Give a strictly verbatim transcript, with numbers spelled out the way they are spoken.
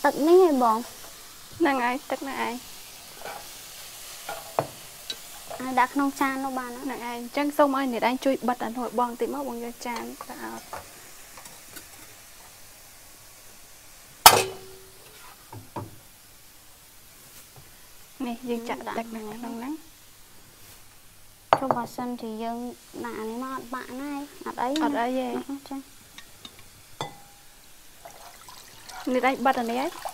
ទឹកនេះឯងបងហ្នឹងហើយទឹកហ្នឹងឯងឲ្យដាក់ក្នុងចាននោះបានហ្នឹងឯងអញ្ចឹងសូមឲ្យអ្នកឯងជួយបិទអានោះបងតិចមកបងយកចានទៅឲ្យនេះយើងចាក់ទឹកនៅក្នុងហ្នឹងចុះបើសិនជាយើងដាក់អានេះមកអត់បាក់ណាអត់អីអត់អីទេចានេះឯងបិទអានេះឯង